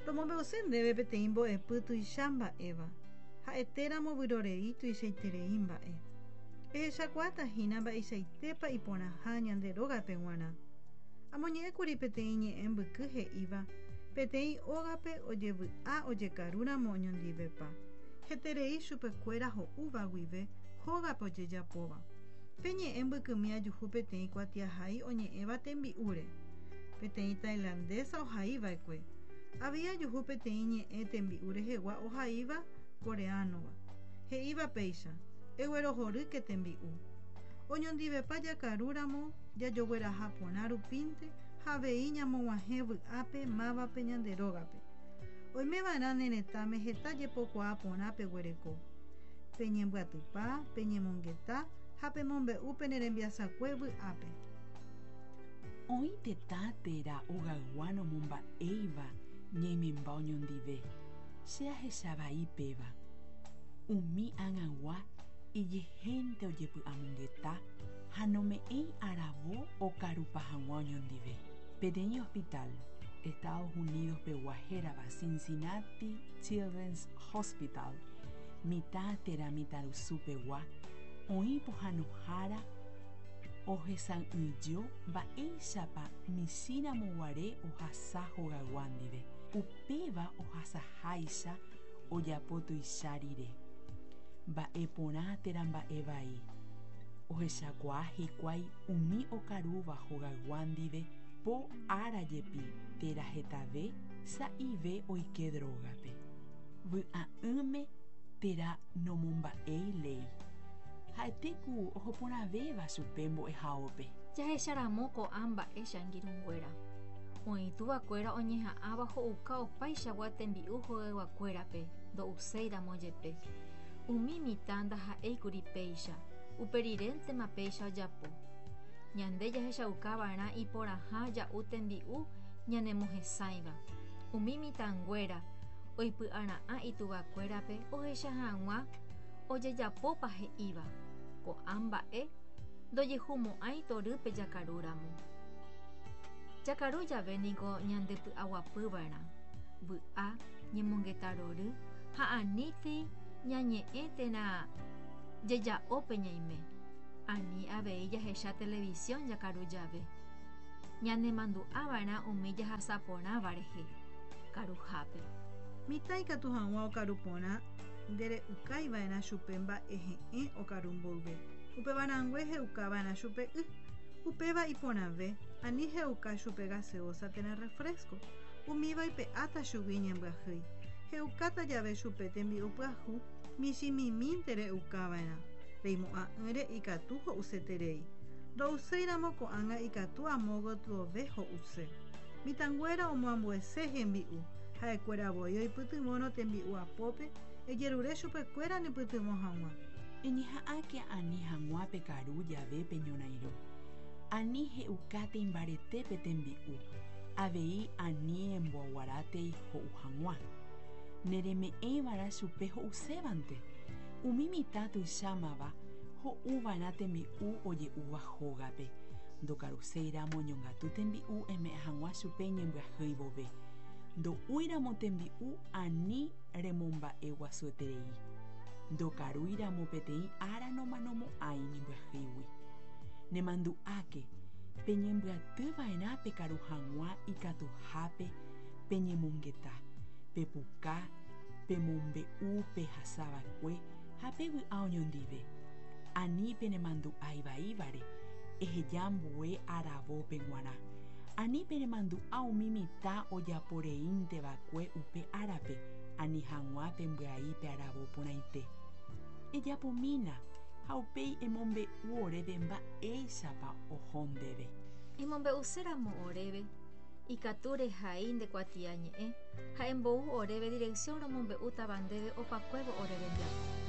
Romombe'use ndéve peteĩ mbo'epy tuicha mba'éva. Ha'etéramo vyrorei tuichaiterei mba'e. Ehechakuaatahína mba'eichaitépa iporãha ñande rógape g̃uarã. Amoñe'ẽkuri peteĩ ñe'ẽ mbyky he'íva peteĩ ógape ojevy'a ojekarúramo oñondivepa. Heterei chupekuéra ho'úva guive hógape ojejapóva. Peñe'ẽ mbykymi ajuhu peteĩ kuatiahái oñe'ẽva tembi'úre. Peteĩ tailandesa ohaíva'ekue. Avei ajuhu peteĩ ñe'ẽ tembi'u rehegua ohaíva koreánova. He'íva péicha eguerohoryke tembi'u. Oñondivepa jakarúramo jajogueraha porã rupínte ha avei ñamog̃uahẽ vy'ápe mávape ñande rógape. Oimeva'erã ne retãme heta jepokuaa porãpe guereko. Peñembyatýpa, peñemongeta ha pemombe'u pene rembiasakue vy'ápe. Oĩ tetã térã ogagua nomomba'éiva ñaimemba oñondive. Che ahechavai péva. Umi ag̃agua ijehénte ojepy'amongeta ha nome'ẽi aravo okarupa hag̃ua oñondive. Peteĩ hospital Estados Unidos pegua hérava Cincinnati Children's Hospital mitã térã Mitarusu pegua oĩ pohãnohára ohesã'ỹjo mba'éichapa michĩramoguare ohasa hogagua ndive. Upéva ohasaháicha ojapo tuicha rire. Mba'e porã térã mba'e vai. Ohechakuaa hikuái umi okarúva hogagua ndive po ára jepi térã hetave sa'ive oike drogape. Vy'a'ỹme térã nomomba'éi lei. Ha'etéku ohoporãvéva chupe mbo'ehaópe. Jahecharamo ko'ã mba'e changirũnguéra. Oĩ tuvakuéra oñeha'ãva ho'uka opaichagua tembi'u hogayguakuérape ndo'uséiramo jepe. Umi mitã ndaha'éikuri péicha uperiréntema péicha ojapo. Ñande jahechaukava'erã iporãha ja'u tembi'u ñanemohesãiva. Umi mitãnguéra oipy'ara'ã ituvakuérape ohecha hag̃ua ojejapópa he'íva. Ko'ã mba'e ndojehumo'ãi torýpe jakarúramo. Jakaru jave niko ñandepy'aguapýva'erã, vy'a, ñemongeta rory ha aníti ñañe'ẽ térã jeja'ópe ñaime. Ani avei jahecha televisión jakaru jave. Ñanemandu'áva'erã umi jahasaporãva rehe karuhápe. Mitã ikatu hag̃ua okaru porã ndere'ykaiva'erã chupe mba'e he'ẽ okaru mboyve. Upevarangue he'ukava'erã chupe y. Upéva iporãve ani he'uka chupe gaseosa térã refresco. Umíva ipe'áta chugui ñembyahýi. He'ukáta jave chupe tembi'u pyahu michĩmimínte re'ukava'erã. Reimo'ã'ỹre ikatu ho'useterei. Ndo'uséiramo ko'ág̃a ikatu amógo vove ho'use. Mitãnguéra omoambuese hembi'u. Ha'ekueravoi oipytyvõrõ tembi'u apópe ejerure chupekuéra nipytyvõ hag̃ua. Eñeha'ãke ani hag̃uápe karu jave peñorairõ. Ani he'ukáte imbaretépe tembi'u. Avei ani emboaguaráte ho'u hag̃ua. Nereme'ẽva'erã chupe ho'usévante. Umi mitã tuichámava ho'úva'erã tembi'u oje'úva hógape. Ndokaruséiramo ñongatu tembi'u eme'ẽ hag̃ua chupe ñembyahýi vove. Ndo'úiramo tembi'u ani remomba'e guasueterei. Ndokarúiramo peteĩ ára nomanomo'ãi ñembyahýigui. Nemandu'áke peñembyatýva'erã pekaru hag̃ua ikatuhápe peñemongeta, pepuka, pemombe'u pehasavakue ha pevy'a oñondive. Ani penemandu'áivaívare eheja mbue aravópe g̃uarã. Ani penemandu'a umi mitã ojaporeínteva'ekue upe árape ani hag̃ua pembyai pe aravo porãite. Ejapomína ha upéi emombe'u oréve mba'éichapa oho ndéve. Emombe'uséramo oréve ikatu rehai ndekuatia ñe'ẽ ha embou oréve dirección romombe'útava ndéve opakuévo oréve mbiapo.